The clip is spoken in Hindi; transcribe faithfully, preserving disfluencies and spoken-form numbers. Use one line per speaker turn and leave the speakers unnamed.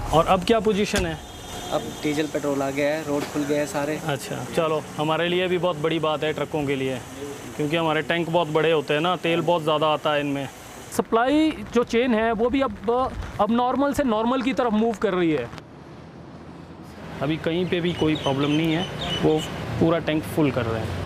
और अब क्या पोजीशन है?
अब डीजल पेट्रोल आ गया है, रोड खुल गया है सारे।
अच्छा, चलो हमारे लिए भी बहुत बड़ी बात है ट्रकों के लिए, क्योंकि हमारे टैंक बहुत बड़े होते हैं ना, तेल बहुत ज़्यादा आता है इनमें। सप्लाई जो चेन है वो भी अब अब नॉर्मल से नॉर्मल की तरफ मूव कर रही है। अभी कहीं पे भी कोई प्रॉब्लम नहीं है, वो पूरा टैंक फुल कर रहे हैं।